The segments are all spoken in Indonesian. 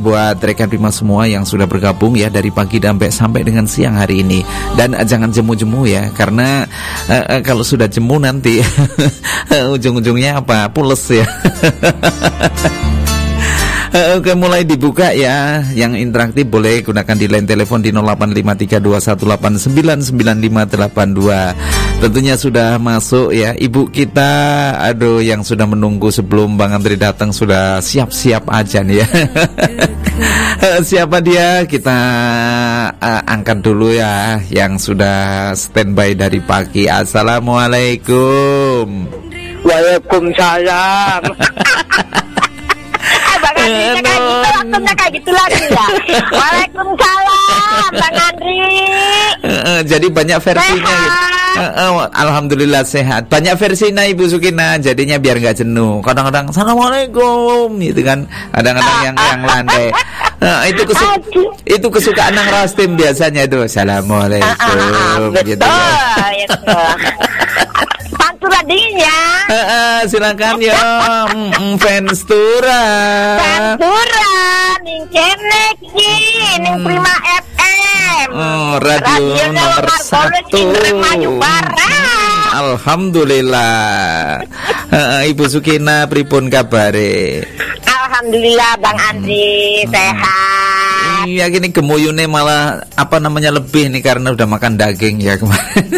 buat rekan Prima semua yang sudah bergabung ya dari pagi sampai dengan siang hari ini. Dan jangan jemu-jemu ya, karena kalau sudah jemu nanti ujung-ujungnya apa? Pules ya. Oke, mulai dibuka ya. Yang interaktif boleh gunakan di line telepon di 085321899582. Tentunya sudah masuk ya ibu kita. Aduh, yang sudah menunggu sebelum Bang Andri datang sudah siap-siap aja nih ya. Siapa dia? Kita angkat dulu ya yang sudah standby dari pagi. Assalamualaikum. Waalaikumsalam. Bang Andri kayak gitu lagi ya. Waalaikumsalam Bang Andri. Jadi banyak versinya gitu. Alhamdulillah sehat. Banyak versinya Ibu Sukina. Jadinya biar nggak jenuh. Kadang-kadang Assalamualaikum gitu kan. Kadang-kadang yang landai. Itu kesukaan Nang Rastim biasanya itu. Assalamualaikum gitu ya. Panturadinya. Silakan ya. Fans Tura. Ning kene iki ning Prima FM. Radio nomor 1. Alhamdulillah. Ibu Sukina pripun kabare? Alhamdulillah Bang Andri sehat. Iya, gini gemuyune malah lebih nih karena udah makan daging ya kemarin.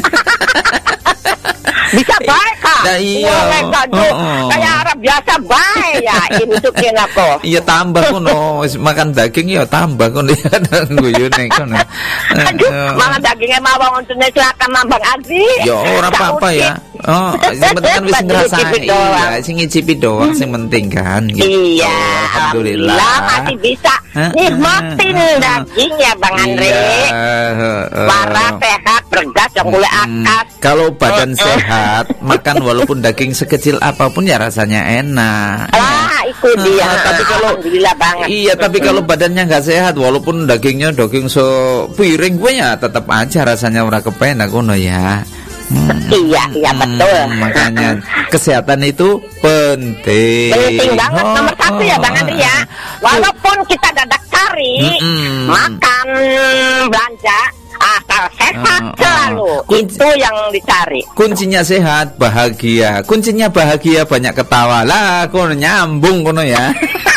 Bisa baik Kak. Nah, iya. Kayak Arab biasa baik ya. Ibu Sukina kok. Iya, tambah kono makan daging ya tambah kono ya guyune kono. Aduh, malah dagingnya mawang untuk silakan Bang Andri. Ya ora apa-apa ya. Yang penting kan wis ngrasani. Iya, sing ngicipi doang sing penting kan gitu. Iya, alhamdulillah masih bisa nikmatin dagingnya Bang Andri. Waras, sehat, bergas, yang boleh akas. Kalau badan sehat, makan walaupun daging sekecil apapun ya rasanya enak. Itu dia. Tapi kalau alhamdulillah banget. Iya, tapi kalau badannya nggak sehat, walaupun dagingnya daging sepiring gue ya tetap aja rasanya ora kepenak ngono ya. Iya betul. Makanya kesehatan itu penting. Penting banget, nomor 1 ya Bang Andri ya. Walaupun kita dadak cari makan belanja asal sehat selalu. Itu yang dicari. Kuncinya sehat, bahagia. Kuncinya bahagia, banyak ketawa. Lah, kono nyambung kono ya.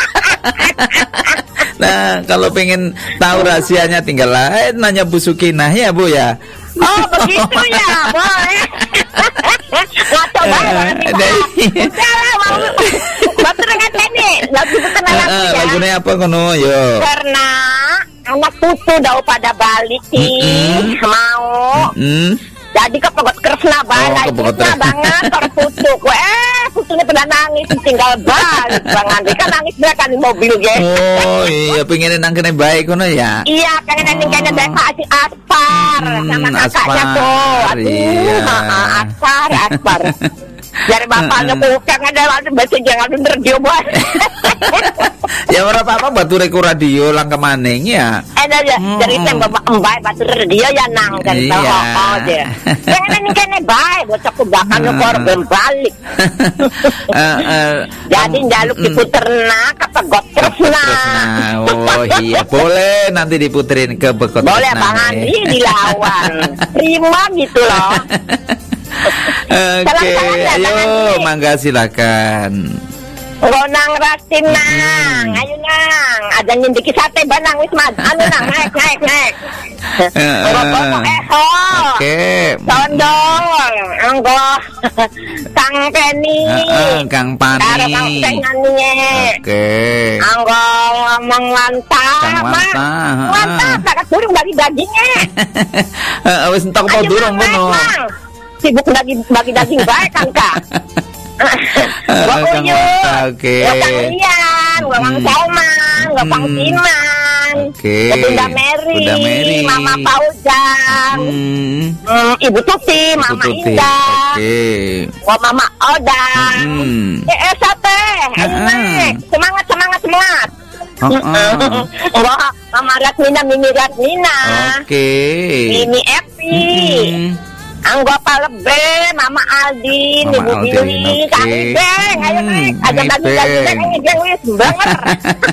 Nah, kalau pengen tahu rahasianya tinggal nanya Bu Sukina ya Bu ya. Oh begitu ya, boleh. Ngaco banget. Udah lah, mau batur dengan ini. Lagu tenang aku ya. Lagunya apa kono yo? Karena anak putu dah pada balik sih, mau. Jadi kepegot Kresna balik, Kresna banget terputu. Putunya pada nangis, tinggal balik Bang Andri. Kan nangis dia kan di mobil ya. Oh iya, pengen nangkene baik kono ya. Iya, pengen nangkene baik Pak Aspar sama kakaknya tuh. Aduh, Aspar. Dari bapaknya bukan ada baca jangan radio boy. Ya ora apa-apa batu reko radio lang kemaning ya. Dari bapak mbak batu radio ya nang kan tahu aja. Pengen kene bae bocah kubakan korban balik. Jadi njaluk diputerna kepegot Kresna. Oh iya, boleh nanti diputerin ke Bekot. Boleh Bang Andri dilawan. Prima gitu loh. Oke, ayo mangga silakan. Nang Rastim nang, ayo nang, ada nyindiki sate banang wis mad, anu nang naik. Oke. Tondong, anggo, Kang Penny, Kang Pani. Oke. Anggo ngomong mantap, mantap, tak durung bagi dagingnya. Wis entok apa durung ngono. Sibuk bagi daging baik kan Kak. Oke. Kang Rian, Kang Salman, Kang Siman, Bunda Mary, Mama Fauzan, Ibu Tuti, Mama Indah, Mama Oda, sate, semangat. Mama Ratmina, Mimi Ratmina, Mimi Epi. Anggota Lebe, Mama Aldin, Ibu Billy, Kang Ibeng, ayo naik, ada daging-daging, wis banger.